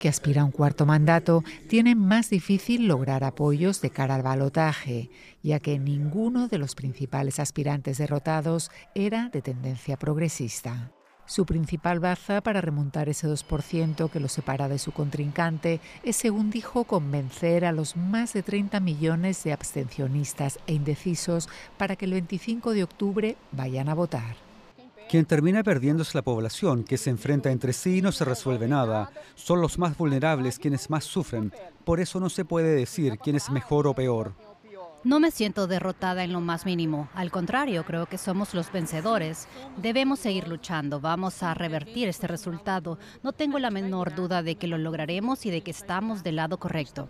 que aspira a un cuarto mandato, tiene más difícil lograr apoyos de cara al balotaje, ya que ninguno de los principales aspirantes derrotados era de tendencia progresista. Su principal baza para remontar ese 2% que lo separa de su contrincante es, según dijo, convencer a los más de 30 millones de abstencionistas e indecisos para que el 25 de octubre vayan a votar. Quien termina perdiendo es la población, que se enfrenta entre sí y no se resuelve nada. Son los más vulnerables quienes más sufren. Por eso no se puede decir quién es mejor o peor. No me siento derrotada en lo más mínimo. Al contrario, creo que somos los vencedores. Debemos seguir luchando. Vamos a revertir este resultado. No tengo la menor duda de que lo lograremos y de que estamos del lado correcto.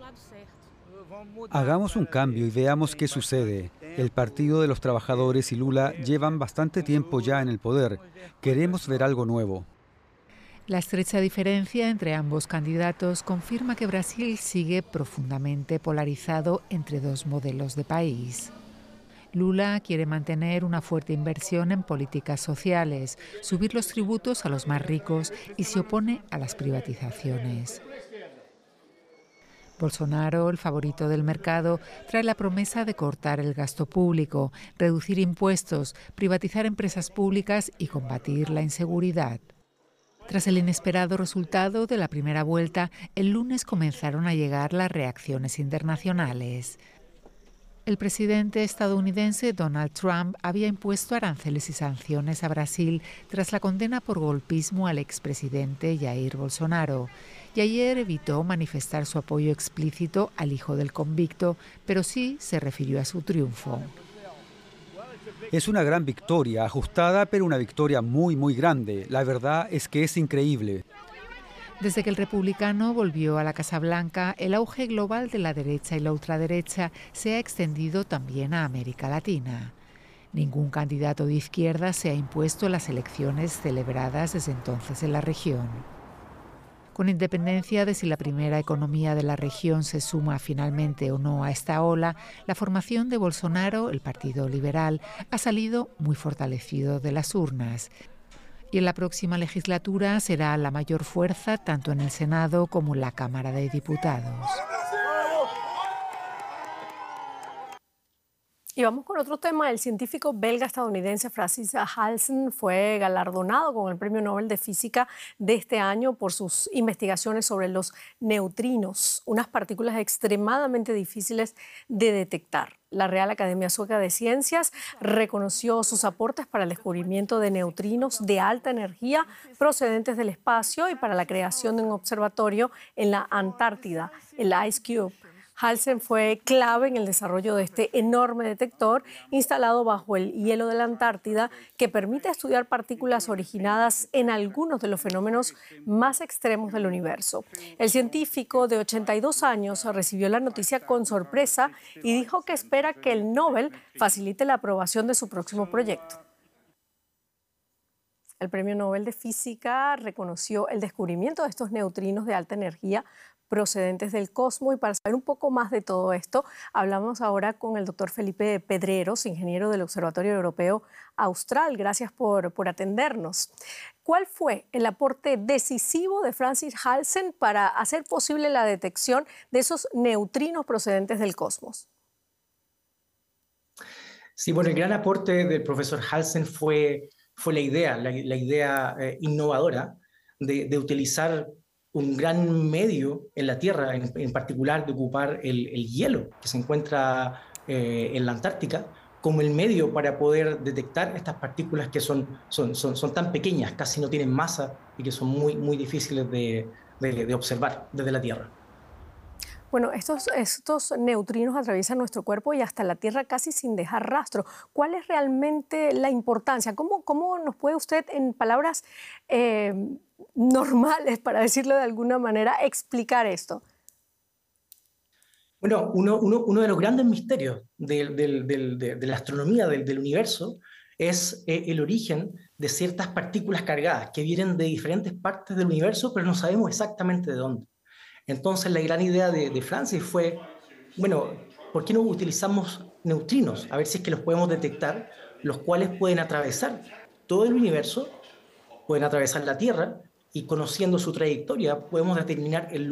Hagamos un cambio y veamos qué sucede. El Partido de los Trabajadores y Lula llevan bastante tiempo ya en el poder. Queremos ver algo nuevo. La estrecha diferencia entre ambos candidatos confirma que Brasil sigue profundamente polarizado entre dos modelos de país. Lula quiere mantener una fuerte inversión en políticas sociales, subir los tributos a los más ricos y se opone a las privatizaciones. Bolsonaro, el favorito del mercado, trae la promesa de cortar el gasto público, reducir impuestos, privatizar empresas públicas y combatir la inseguridad. Tras el inesperado resultado de la primera vuelta, el lunes comenzaron a llegar las reacciones internacionales. El presidente estadounidense Donald Trump había impuesto aranceles y sanciones a Brasil tras la condena por golpismo al expresidente Jair Bolsonaro, y ayer evitó manifestar su apoyo explícito al hijo del convicto, pero sí se refirió a su triunfo. Es una gran victoria, ajustada, pero una victoria muy, muy grande. La verdad es que es increíble. Desde que el republicano volvió a la Casa Blanca, el auge global de la derecha y la ultraderecha se ha extendido también a América Latina. Ningún candidato de izquierda se ha impuesto en las elecciones celebradas desde entonces en la región. Con independencia de si la primera economía de la región se suma finalmente o no a esta ola, la formación de Bolsonaro, el Partido Liberal, ha salido muy fortalecido de las urnas. Y en la próxima legislatura será la mayor fuerza tanto en el Senado como en la Cámara de Diputados. Y vamos con otro tema. El científico belga-estadounidense Francis Halsen fue galardonado con el Premio Nobel de Física de este año por sus investigaciones sobre los neutrinos, unas partículas extremadamente difíciles de detectar. La Real Academia Sueca de Ciencias reconoció sus aportes para el descubrimiento de neutrinos de alta energía procedentes del espacio y para la creación de un observatorio en la Antártida, el IceCube. Halsen fue clave en el desarrollo de este enorme detector instalado bajo el hielo de la Antártida que permite estudiar partículas originadas en algunos de los fenómenos más extremos del universo. El científico de 82 años recibió la noticia con sorpresa y dijo que espera que el Nobel facilite la aprobación de su próximo proyecto. El Premio Nobel de Física reconoció el descubrimiento de estos neutrinos de alta energía procedentes del cosmos. Y para saber un poco más de todo esto, hablamos ahora con el doctor Felipe Pedreros, ingeniero del Observatorio Europeo Austral. Gracias por atendernos. ¿Cuál fue el aporte decisivo de Francis Halsen para hacer posible la detección de esos neutrinos procedentes del cosmos? Sí, bueno, el gran aporte del profesor Halsen fue la idea innovadora de utilizar un gran medio en la Tierra, en particular de ocupar el hielo que se encuentra en la Antártica, como el medio para poder detectar estas partículas que son tan pequeñas, casi no tienen masa y que son muy, muy difíciles de observar desde la Tierra. Bueno, estos neutrinos atraviesan nuestro cuerpo y hasta la Tierra casi sin dejar rastro. ¿Cuál es realmente la importancia? ¿Cómo nos puede usted, en palabras normales, para decirlo de alguna manera, explicar esto? Bueno, uno de los grandes misterios de la astronomía del universo es el origen de ciertas partículas cargadas que vienen de diferentes partes del universo, pero no sabemos exactamente de dónde. Entonces la gran idea de Francis fue, bueno, ¿por qué no utilizamos neutrinos? A ver si es que los podemos detectar, los cuales pueden atravesar todo el universo, pueden atravesar la Tierra y conociendo su trayectoria podemos determinar el